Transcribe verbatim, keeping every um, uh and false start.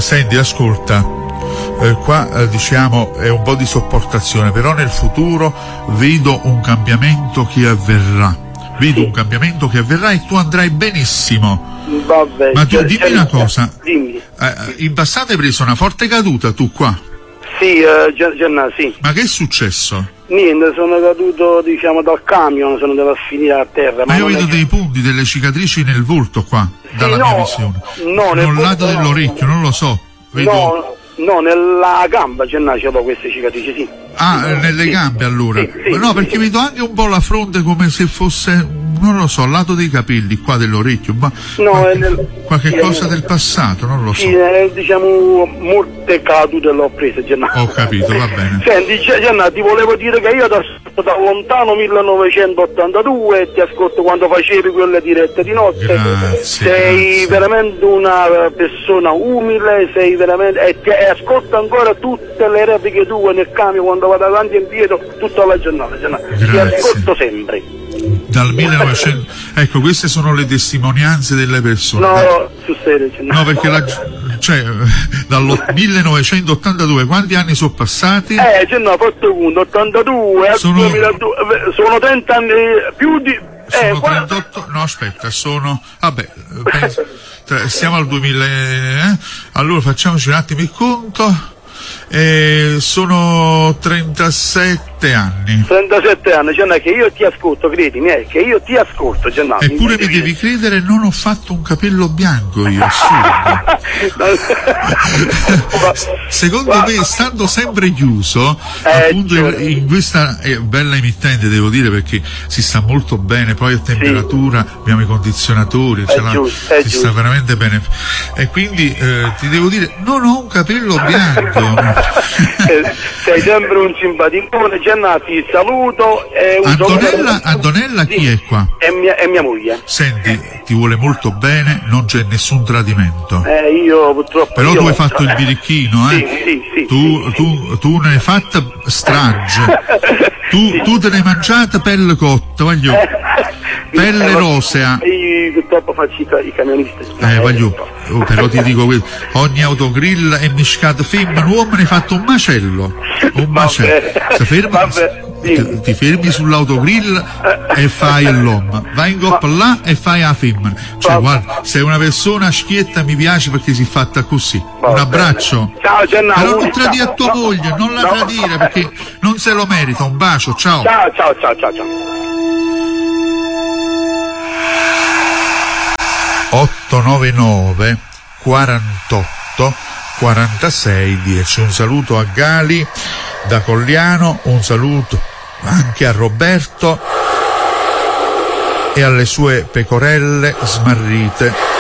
senti, ascolta, eh, qua eh, diciamo è un po' di sopportazione, però nel futuro vedo un cambiamento che avverrà, vedo Sì. un cambiamento che avverrà e tu andrai benissimo. Vabbè, Ma tu cioè, dimmi cioè, una cosa, dimmi. eh, in passato hai preso una forte caduta tu qua, Sì, eh, Gian- Gianna, sì. ma che è successo? Niente, sono caduto, diciamo, dal camion, sono andato a finire a terra. Ma io non vedo è che- dei punti, delle cicatrici nel volto qua, dalla no, mia visione. no, nel non lato volto no. dell'orecchio, non lo so. Vedo... No, no, nella gamba, Gianna, ce l'ho queste cicatrici, sì. Ah, eh, nelle Sì. gambe allora. Sì, sì, no, sì, perché sì. vedo anche un po' la fronte come se fosse, non lo so, al lato dei capelli, qua dell'orecchio, ma No, qualche, è nel- qualche sì, cosa è nel- del passato, non lo so. Sì, eh, diciamo, molte cadute l'ho prese, Gianna. Ho capito, va bene. Senti, Gi- Gianna, ti volevo dire che io ti ascolto da lontano millenovecentottantadue e ti ascolto quando facevi quelle dirette di notte. Grazie, Sei grazie. veramente una persona umile, sei veramente e, ti, e ascolto ancora tutte le repliche tue nel camion quando vado avanti e indietro tutta la giornata, Gianna. Ti Grazie. ascolto sempre. Dal millenovecento, ecco, queste sono le testimonianze delle persone. No, sul serio, Gianna. No, perché la, cioè, dal millenovecentottantadue, quanti anni sono passati? Eh, Gianna, ho fatto conto, ottantadue al Sono- duemiladue, eh, sono trenta anni più di... Eh, Sono qua- trentotto, no aspetta, sono, vabbè, penso, tra- siamo al duemila, eh? Allora facciamoci un attimo il conto, eh, sono trentasette anni. trentasette anni, Gianna, che io ti ascolto, credimi, eh, che io ti ascolto, Gianna. Eppure mi devi credere, non ho fatto un capello bianco io, assurdo. Secondo me, stando sempre chiuso, Eh, appunto in, cioè- in questa eh, bella emittente, devo dire, perché si sta molto bene, poi a temperatura, abbiamo i condizionatori, È ce l'ha- giusto, è si sta giusto. veramente bene. E quindi eh, ti devo dire, non ho un capello bianco. Eh, sei sempre un simpaticone, Gianna, ti saluto. E un Antonella, saluto- Antonella chi è qua? È mia, è mia moglie. Senti, ti vuole molto bene, non c'è nessun tradimento. Eh, io purtroppo... Però io- tu hai fatto il birichino, eh? Sì, sì, sì, tu, sì, tu, tu ne hai fatta strage. Tu, tu te ne hai mangiata pelle cotta, voglio. Pelle Eh, rosea. Io purtroppo faccio i, ca- i camionisti. Eh, voglio. Oh, però ti dico questo, ogni autogrill è miscata femmina, uomo ne hai fatto un macello. Un macello. Vabbè, Se fermi, vabbè, ti, dimmi. ti fermi sull'autogrill e fai l'uomo, vai in coppa là e fai la femmina. Cioè, Vabbè. guarda, sei una persona schietta, mi piace perché si è fatta così. Un Vabbè. abbraccio. Ciao, Gianna, Però un- non tradire a tua no, moglie, non la no. tradire perché non se lo merita. Un bacio, ciao. Ciao, ciao, ciao, ciao, ciao. ottocentonovantanove quarantotto quarantasei dieci. Un saluto a Gali da Cogliano, un saluto anche a Roberto e alle sue pecorelle smarrite